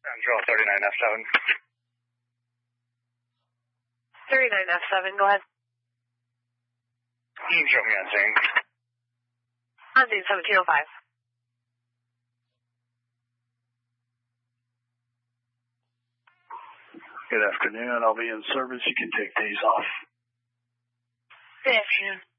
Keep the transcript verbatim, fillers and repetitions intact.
Control thirty-nine F seven. thirty-nine F seven, go ahead. Show me on scene. On scene seventeen oh five. Good afternoon. I'll be in service. You can take days off. Good afternoon.